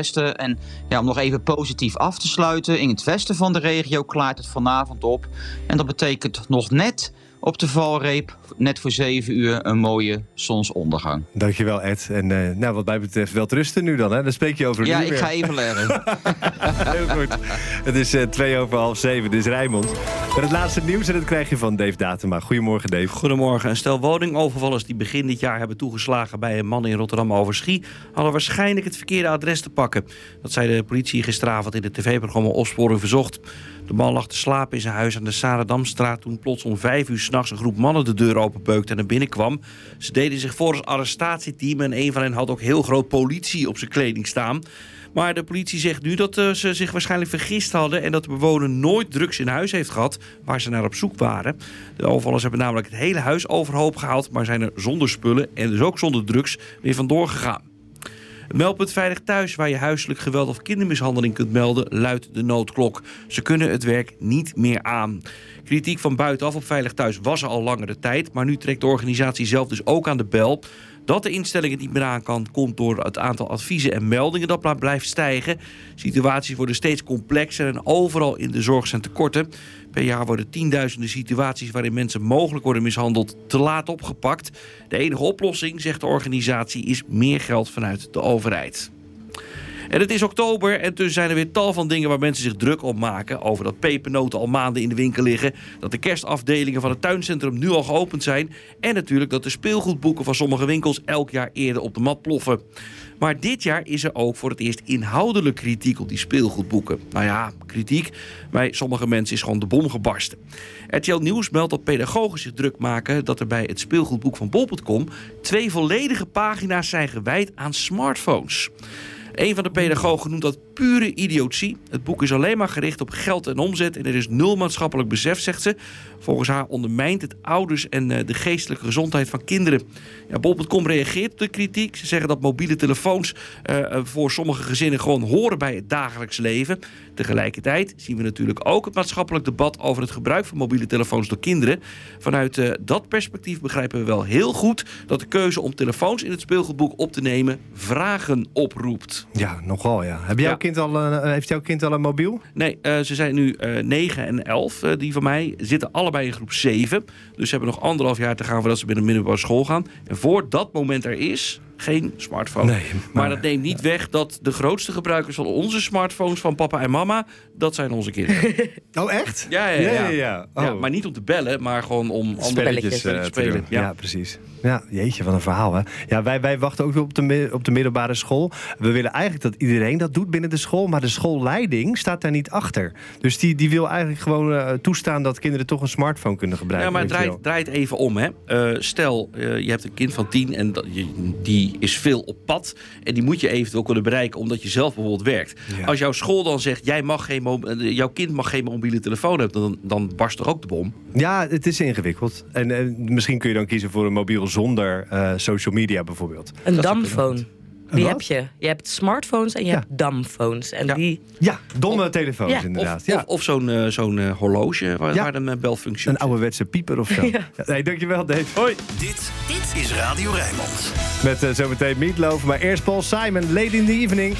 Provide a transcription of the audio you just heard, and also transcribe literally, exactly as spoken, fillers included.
westen. En ja, om nog even positief af te sluiten, in het westen van de regio klaart het vanavond op. En dat betekent nog net op de valreep, net voor zeven uur, een mooie zonsondergang. Dankjewel, Ed. En uh, nou, wat mij betreft wel te rusten nu dan, hè? Dan spreek je over een Ja, uur ik weer. ga even leren. Heel goed. Het is uh, twee over half zeven, dit is Rijnmond. Met het laatste nieuws en dat krijg je van Dave Datema. Goedemorgen, Dave. Goedemorgen. Een stel woningovervallers die begin dit jaar hebben toegeslagen bij een man in Rotterdam-Overschie hadden waarschijnlijk het verkeerde adres te pakken. Dat zei de politie gisteravond in het tv-programma Opsporing Verzocht. De man lag te slapen in zijn huis aan de Saradamstraat toen plots om vijf uur 's nachts een groep mannen de deur openbeukte en naar binnen kwam. Ze deden zich voor als arrestatieteam en een van hen had ook heel groot politie op zijn kleding staan. Maar de politie zegt nu dat uh, ze zich waarschijnlijk vergist hadden en dat de bewoner nooit drugs in huis heeft gehad waar ze naar op zoek waren. De overvallers hebben namelijk het hele huis overhoop gehaald, maar zijn er zonder spullen en dus ook zonder drugs weer vandoor gegaan. Het meldpunt Veilig Thuis, waar je huiselijk geweld of kindermishandeling kunt melden, luidt de noodklok. Ze kunnen het werk niet meer aan. Kritiek van buitenaf op Veilig Thuis was er al langere tijd, maar nu trekt de organisatie zelf dus ook aan de bel. Dat de instelling het niet meer aan kan, komt door het aantal adviezen en meldingen dat maar blijft stijgen. Situaties worden steeds complexer en overal in de zorg zijn tekorten. Per jaar worden tienduizenden situaties waarin mensen mogelijk worden mishandeld te laat opgepakt. De enige oplossing, zegt de organisatie, is meer geld vanuit de overheid. En het is oktober en dus zijn er weer tal van dingen waar mensen zich druk op maken. Over dat pepernoten al maanden in de winkel liggen. Dat de kerstafdelingen van het tuincentrum nu al geopend zijn. En natuurlijk dat de speelgoedboeken van sommige winkels elk jaar eerder op de mat ploffen. Maar dit jaar is er ook voor het eerst inhoudelijk kritiek op die speelgoedboeken. Nou ja, kritiek. Bij sommige mensen is gewoon de bom gebarsten. R T L Nieuws meldt dat pedagogen zich druk maken dat er bij het speelgoedboek van bol punt com twee volledige pagina's zijn gewijd aan smartphones. Een van de pedagogen noemt dat pure idiotie. Het boek is alleen maar gericht op geld en omzet en er is nul maatschappelijk besef, zegt ze. Volgens haar ondermijnt het ouders en de geestelijke gezondheid van kinderen. Ja, bol punt com reageert op de kritiek. Ze zeggen dat mobiele telefoons uh, voor sommige gezinnen gewoon horen bij het dagelijks leven. Tegelijkertijd zien we natuurlijk ook het maatschappelijk debat over het gebruik van mobiele telefoons door kinderen. Vanuit uh, dat perspectief begrijpen we wel heel goed dat de keuze om telefoons in het speelgoedboek op te nemen vragen oproept. Ja, nogal ja. Heb jouw Ja. kind al een, heeft jouw kind al een mobiel? Nee, uh, ze zijn nu uh, negen en elf, uh, die van mij. Zitten allebei in groep zeven. Dus ze hebben nog anderhalf jaar te gaan voordat ze binnen de middelbare school gaan. En voor dat moment er is, geen smartphone. Nee, maar, maar dat neemt niet weg dat de grootste gebruikers van onze smartphones van papa en mama, dat zijn onze kinderen. Oh, echt? Ja, ja, ja. ja, ja, ja. Oh. Ja, maar niet om te bellen, maar gewoon om andere Spelletjes spelletjes uh, te te spelen. doen. Ja. Ja. precies. Ja, jeetje, wat een verhaal, hè? Ja, wij, wij wachten ook op de, mi- op de middelbare school. We willen eigenlijk dat iedereen dat doet binnen de school, maar de schoolleiding staat daar niet achter. Dus die, die wil eigenlijk gewoon uh, toestaan dat kinderen toch een smartphone kunnen gebruiken. Ja, maar draai, draai het even om, hè. Uh, stel, uh, je hebt een kind van tien en dat, je, die is veel op pad. En die moet je eventueel kunnen bereiken omdat je zelf bijvoorbeeld werkt. Ja. Als jouw school dan zegt, jij mag geen mo- uh, jouw kind mag geen mobiele telefoon hebben, dan, dan barst toch ook de bom? Ja, het is ingewikkeld. En uh, misschien kun je dan kiezen voor een mobiel zonder uh, social media bijvoorbeeld. Een Dat damphone. Die wat? heb je. Je hebt smartphones en je Ja. hebt damfoons. En Ja. die... Ja, domme telefoons Ja, inderdaad. Of, ja. of, of zo'n, uh, zo'n uh, horloge waar, Ja. waar een uh, belfunctie Een op zit. ouderwetse pieper of zo. Ja. Ja, nee, dankjewel Dave. Hoi. Dit, dit is Radio Rijnmond. Met uh, zometeen Meatloaf, maar eerst Paul Simon, Late in the Evening.